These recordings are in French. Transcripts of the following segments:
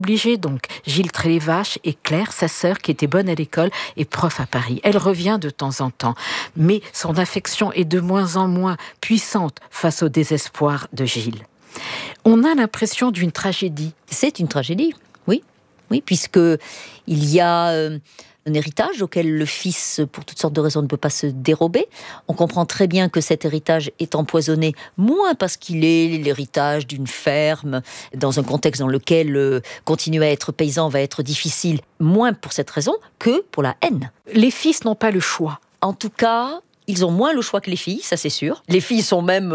Obligé donc, Gilles Trélévache et Claire, sa sœur, qui était bonne à l'école et prof à Paris. Elle revient de temps en temps, mais son affection est de moins en moins puissante face au désespoir de Gilles. On a l'impression d'une tragédie. C'est une tragédie, oui, puisque il y a un héritage auquel le fils, pour toutes sortes de raisons, ne peut pas se dérober. On comprend très bien que cet héritage est empoisonné, moins parce qu'il est l'héritage d'une ferme, dans un contexte dans lequel continuer à être paysan va être difficile, moins pour cette raison que pour la haine. Les fils n'ont pas le choix. En tout cas, ils ont moins le choix que les filles, ça c'est sûr. Les filles sont même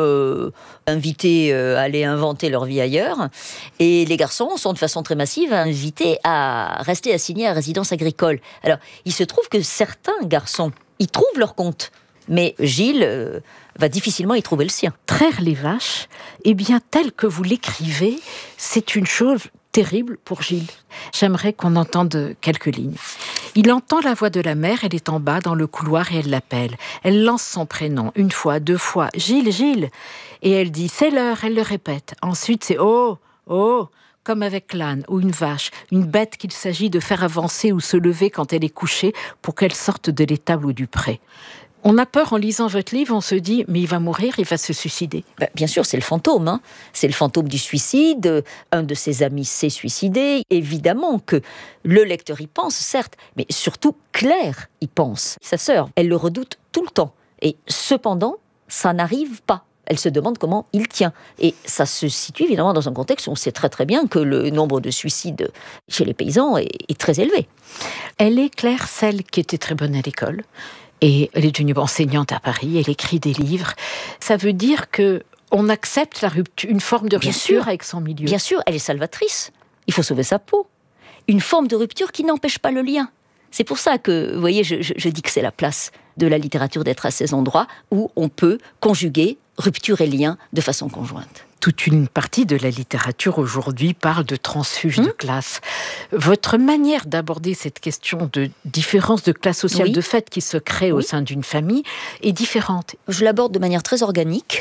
invitées à aller inventer leur vie ailleurs. Et les garçons sont de façon très massive invités à rester assignés à résidence agricole. Alors, il se trouve que certains garçons y trouvent leur compte. Mais Gilles va difficilement y trouver le sien. Traire les vaches, eh bien, tel que vous l'écrivez, c'est une chose terrible pour Gilles. J'aimerais qu'on entende quelques lignes. Il entend la voix de la mère, elle est en bas dans le couloir et elle l'appelle. Elle lance son prénom, une fois, deux fois, Gilles, Gilles. Et elle dit, c'est l'heure, elle le répète. Ensuite, c'est oh, oh, comme avec l'âne ou une vache, une bête qu'il s'agit de faire avancer ou se lever quand elle est couchée pour qu'elle sorte de l'étable ou du pré. On a peur en lisant votre livre, on se dit, mais il va mourir, il va se suicider. Bien sûr, c'est le fantôme. C'est le fantôme du suicide. Un de ses amis s'est suicidé. Évidemment que le lecteur y pense, certes, mais surtout Claire y pense. Sa sœur, elle le redoute tout le temps. Et cependant, ça n'arrive pas. Elle se demande comment il tient. Et ça se situe évidemment dans un contexte où on sait très très bien que le nombre de suicides chez les paysans est très élevé. Elle est, Claire, celle qui était très bonne à l'école. Et elle est devenue enseignante à Paris, elle écrit des livres. Ça veut dire qu'on accepte la rupture, une forme de rupture avec son milieu. Bien sûr, elle est salvatrice. Il faut sauver sa peau. Une forme de rupture qui n'empêche pas le lien. C'est pour ça que, vous voyez, je dis que c'est la place de la littérature d'être à ces endroits où on peut conjuguer rupture et lien de façon conjointe. Toute une partie de la littérature aujourd'hui parle de transfuge de classe. Votre manière d'aborder cette question de différence de classe sociale de fait qui se crée au sein d'une famille est différente. Je l'aborde de manière très organique,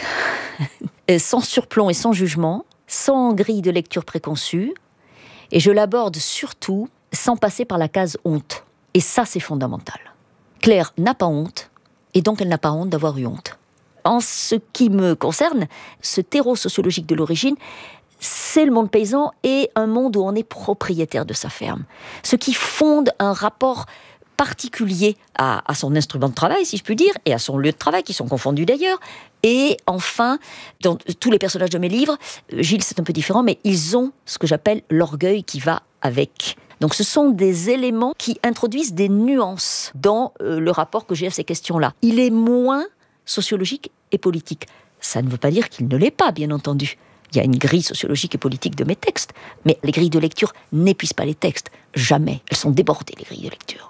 sans surplomb et sans jugement, sans grille de lecture préconçue, et je l'aborde surtout sans passer par la case honte. Et ça, c'est fondamental. Claire n'a pas honte, et donc elle n'a pas honte d'avoir eu honte. En ce qui me concerne, ce terreau sociologique de l'origine, c'est le monde paysan et un monde où on est propriétaire de sa ferme. Ce qui fonde un rapport particulier à son instrument de travail, si je puis dire, et à son lieu de travail, qui sont confondus d'ailleurs. Et enfin, dans tous les personnages de mes livres, Gilles, c'est un peu différent, mais ils ont ce que j'appelle l'orgueil qui va avec. Donc ce sont des éléments qui introduisent des nuances dans le rapport que j'ai à ces questions-là. Il est moins sociologique et politique. Ça ne veut pas dire qu'il ne l'est pas, bien entendu. Il y a une grille sociologique et politique de mes textes, mais les grilles de lecture n'épuisent pas les textes. Jamais. Elles sont débordées, les grilles de lecture.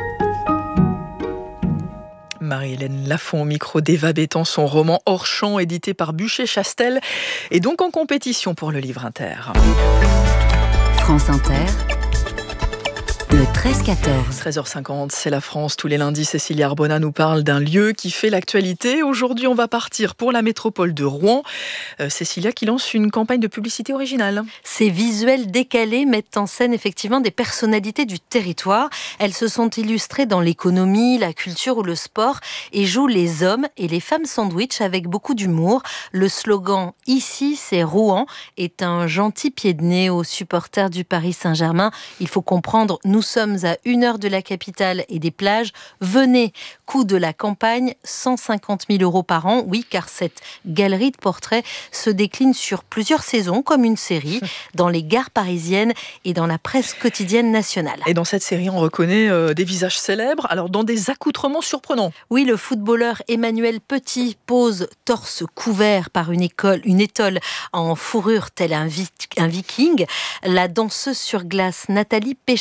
Marie-Hélène Lafont au micro d'Eva Bétan, son roman Hors champ, édité par Buchet-Chastel, et donc en compétition pour le Livre Inter. France Inter, le 13-14. 13h50, c'est la France. Tous les lundis, Cécilia Arbona nous parle d'un lieu qui fait l'actualité. Aujourd'hui, on va partir pour la métropole de Rouen. Cécilia qui lance une campagne de publicité originale. Ces visuels décalés mettent en scène effectivement des personnalités du territoire. Elles se sont illustrées dans l'économie, la culture ou le sport et jouent les hommes et les femmes sandwich avec beaucoup d'humour. Le slogan « Ici, c'est Rouen » est un gentil pied de nez aux supporters du Paris Saint-Germain. Il faut comprendre, nous sommes à 1 heure de la capitale et des plages. Venez, coût de la campagne, 150 000 € par an. Oui, car cette galerie de portraits se décline sur plusieurs saisons, comme une série, dans les gares parisiennes et dans la presse quotidienne nationale. Et dans cette série, on reconnaît des visages célèbres, alors dans des accoutrements surprenants. Oui, le footballeur Emmanuel Petit pose torse couvert par une étole en fourrure tel un viking. La danseuse sur glace Nathalie Péchala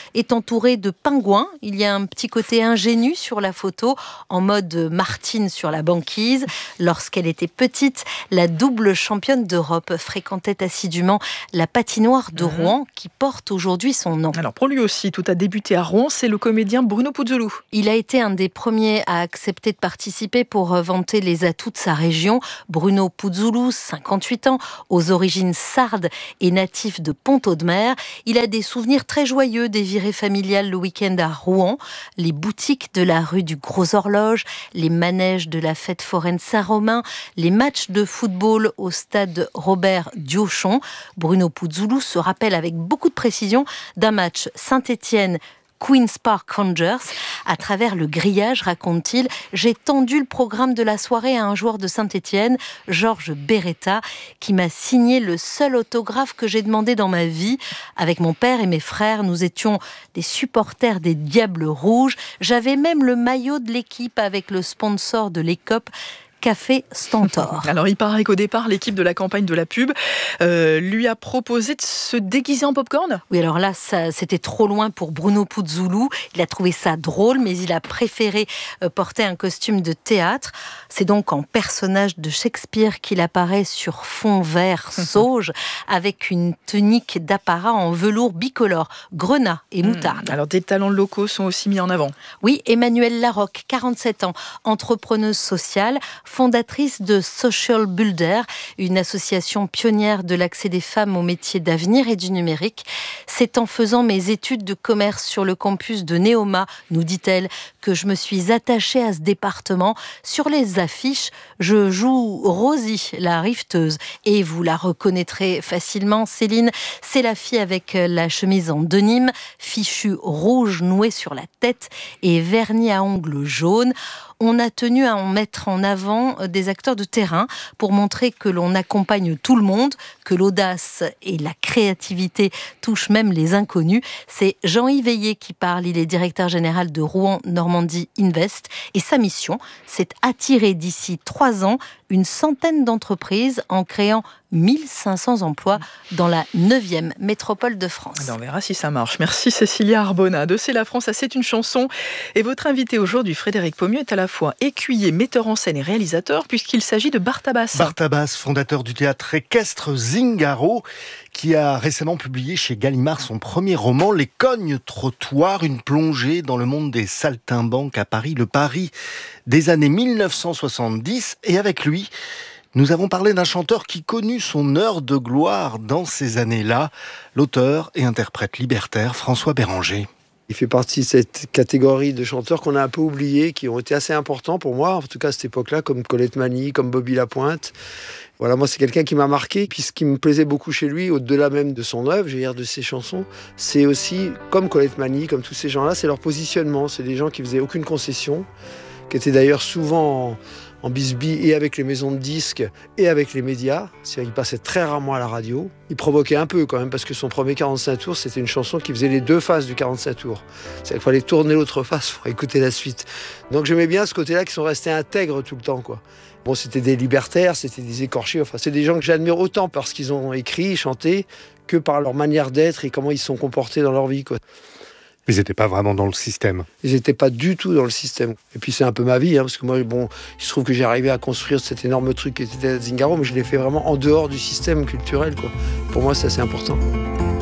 est entourée de pingouins. Il y a un petit côté ingénu sur la photo, en mode Martine sur la banquise. Lorsqu'elle était petite, la double championne d'Europe fréquentait assidûment la patinoire de Rouen, qui porte aujourd'hui son nom. Alors pour lui aussi, tout a débuté à Rouen, c'est le comédien Bruno Puzzolou. Il a été un des premiers à accepter de participer pour vanter les atouts de sa région. Bruno Puzzolou, 58 ans, aux origines sardes et natif de Pont-Audemer. Il a des souvenirs très joyeux des virées familiales le week-end à Rouen, les boutiques de la rue du Gros Horloge, les manèges de la fête foraine Saint-Romain, les matchs de football au stade Robert Diochon. Bruno Puzzolou se rappelle avec beaucoup de précision d'un match Saint-Étienne Queen's Park Rangers. À travers le grillage, raconte-t-il, j'ai tendu le programme de la soirée à un joueur de Saint-Étienne, Georges Beretta, qui m'a signé le seul autographe que j'ai demandé dans ma vie. Avec mon père et mes frères, nous étions des supporters des Diables Rouges. J'avais même le maillot de l'équipe avec le sponsor de l'Écope, Café Stentor. Alors il paraît qu'au départ, l'équipe de la campagne de la pub lui a proposé de se déguiser en popcorn. Oui, alors là, c'était trop loin pour Bruno Puzzolou. Il a trouvé ça drôle, mais il a préféré porter un costume de théâtre. C'est donc en personnage de Shakespeare qu'il apparaît sur fond vert sauge, avec une tunique d'apparat en velours bicolore, grenat et moutarde. Alors des talents locaux sont aussi mis en avant. Oui, Emmanuelle Larocque, 47 ans, entrepreneuse sociale, fondatrice de Social Builder, une association pionnière de l'accès des femmes aux métiers d'avenir et du numérique. C'est en faisant mes études de commerce sur le campus de Neoma, nous dit-elle, que je me suis attachée à ce département. Sur les affiches, je joue Rosie, la rifteuse. Et vous la reconnaîtrez facilement, Céline. C'est la fille avec la chemise en denim, fichu rouge noué sur la tête et vernis à ongles jaunes. On a tenu à en mettre en avant des acteurs de terrain pour montrer que l'on accompagne tout le monde, que l'audace et la créativité touchent même les inconnus. C'est Jean-Yves Veillé qui parle, il est directeur général de Rouen Normandie Invest et sa mission, c'est attirer d'ici 3 ans une centaine d'entreprises en créant 1500 emplois dans la 9e métropole de France. On verra si ça marche. Merci Cécilia Arbona de C'est la France, ça c'est une chanson. Et votre invité aujourd'hui, Frédéric Pommieux, est à la fois écuyer, metteur en scène et réalisateur, puisqu'il s'agit de Bartabas. Bartabas, fondateur du théâtre équestre Zingaro, qui a récemment publié chez Gallimard son premier roman, Les Cognes-Trottoirs, une plongée dans le monde des saltimbanques à Paris, le Paris des années 1970. Et avec lui, nous avons parlé d'un chanteur qui connut son heure de gloire dans ces années-là, l'auteur et interprète libertaire François Béranger. Il fait partie de cette catégorie de chanteurs qu'on a un peu oubliés, qui ont été assez importants pour moi, en tout cas à cette époque-là, comme Colette Mani, comme Bobby Lapointe. Voilà, moi c'est quelqu'un qui m'a marqué, puis ce qui me plaisait beaucoup chez lui, au-delà même de son œuvre, je veux dire de ses chansons, c'est aussi, comme Colette Mani, comme tous ces gens-là, c'est leur positionnement. C'est des gens qui faisaient aucune concession, qui étaient d'ailleurs souvent en bisbille et avec les maisons de disques et avec les médias. C'est-à-dire qu'il passait très rarement à la radio. Il provoquait un peu quand même, parce que son premier 45 tours, c'était une chanson qui faisait les 2 faces du 45 tours. C'est-à-dire qu'il fallait tourner l'autre face pour écouter la suite. Donc j'aimais bien ce côté-là, qui sont restés intègres tout le temps, quoi. Bon, c'était des libertaires, c'était des écorchés, enfin c'est des gens que j'admire autant parce qu'ils ont écrit, chanté, que par leur manière d'être et comment ils se sont comportés dans leur vie, quoi. Mais ils n'étaient pas vraiment dans le système. Ils n'étaient pas du tout dans le système. Et puis c'est un peu ma vie, parce que moi, bon, il se trouve que j'ai arrivé à construire cet énorme truc qui était Zingaro, mais je l'ai fait vraiment en dehors du système culturel, quoi. Pour moi, c'est assez important.